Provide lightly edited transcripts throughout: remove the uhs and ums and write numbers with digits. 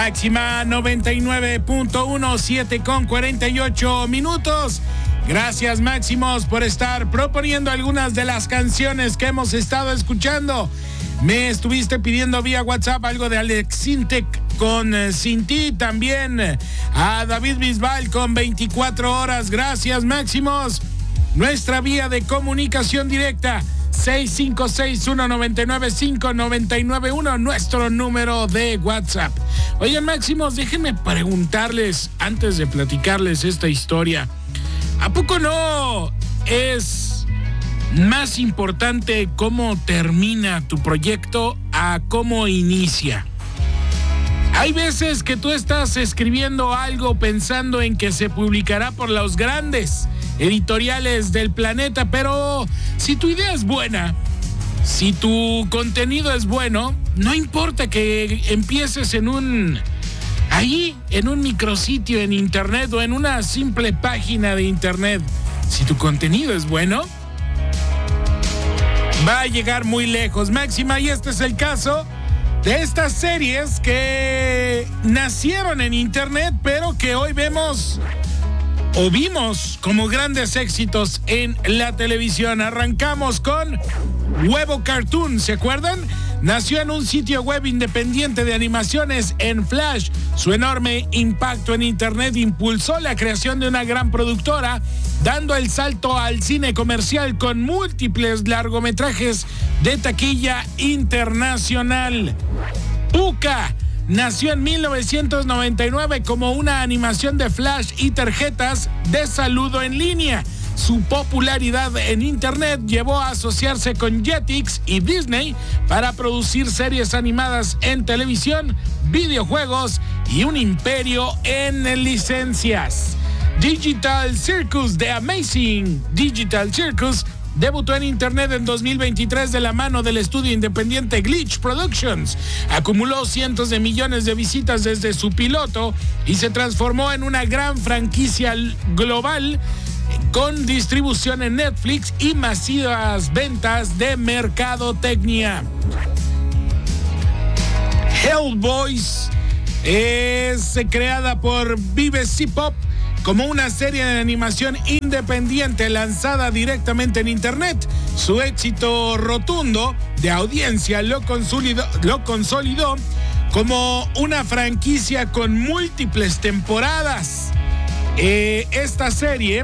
Máxima 99.1, 7:48. Gracias, Máximos, por estar proponiendo algunas de las canciones que hemos estado escuchando. Me estuviste pidiendo vía WhatsApp algo de Alex Sintek con Sin Ti, también a David Bisbal con 24 horas. Gracias, Máximos. Nuestra vía de comunicación directa 656-199-5991, nuestro número de WhatsApp. Oigan, Máximos, déjenme preguntarles, antes de platicarles esta historia, ¿a poco no es más importante cómo termina tu proyecto a cómo inicia? Hay veces que tú estás escribiendo algo pensando en que se publicará por los grandes editoriales del planeta, pero si tu idea es buena, si tu contenido es bueno, no importa que empieces en un micrositio en internet o en una simple página de internet. Si tu contenido es bueno, va a llegar muy lejos, Máxima, y este es el caso de estas series que nacieron en internet, pero que hoy vimos como grandes éxitos en la televisión. Arrancamos con Huevo Cartoon, ¿se acuerdan? Nació en un sitio web independiente de animaciones en Flash. Su enorme impacto en internet impulsó la creación de una gran productora, dando el salto al cine comercial con múltiples largometrajes de taquilla internacional. Pucca nació en 1999 como una animación de Flash y tarjetas de saludo en línea. Su popularidad en internet llevó a asociarse con Jetix y Disney para producir series animadas en televisión, videojuegos y un imperio en licencias. Digital Circus de Amazing Digital Circus debutó en internet en 2023 de la mano del estudio independiente Glitch Productions. Acumuló cientos de millones de visitas desde su piloto y se transformó en una gran franquicia global con distribución en Netflix y masivas ventas de mercadotecnia. Hellboys es creada por BBC Pop como una serie de animación independiente lanzada directamente en internet. Su éxito rotundo de audiencia lo consolidó como una franquicia con múltiples temporadas. Esta serie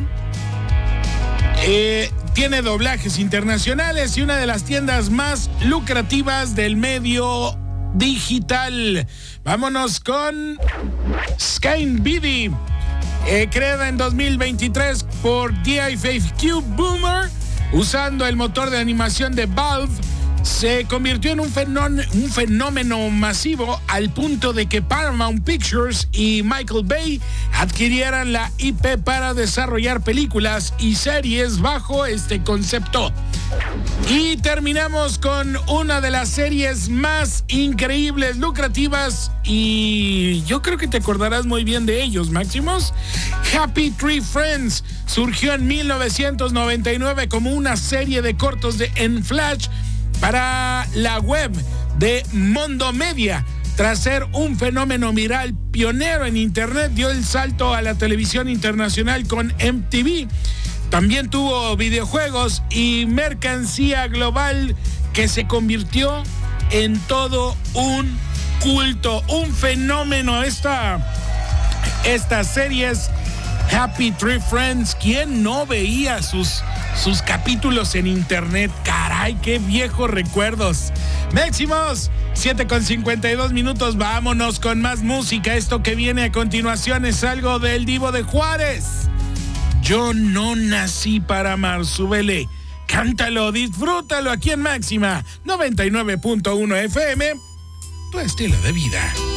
tiene doblajes internacionales y una de las tiendas más lucrativas del medio digital. Vámonos con Skyrim BD. Creada en 2023 por DIFQ Boomer, usando el motor de animación de Valve, se convirtió en un fenómeno masivo al punto de que Paramount Pictures y Michael Bay adquirieran la IP para desarrollar películas y series bajo este concepto. Y terminamos con una de las series más increíbles, lucrativas, y yo creo que te acordarás muy bien de ellos, Máximos. Happy Tree Friends surgió en 1999 como una serie de cortos en Flash para la web de Mondo Media. Tras ser un fenómeno viral pionero en internet, dio el salto a la televisión internacional con MTV. También tuvo videojuegos y mercancía global que se convirtió en todo un culto, un fenómeno. Estas series, Happy Tree Friends, ¿quién no veía sus capítulos en internet? Caray, qué viejos recuerdos. Máximos, 7:52. Vámonos con más música. Esto que viene a continuación es algo del Divo de Juárez. Yo no nací para amar, súbele. Cántalo, disfrútalo aquí en Máxima 99.1 FM, tu estilo de vida.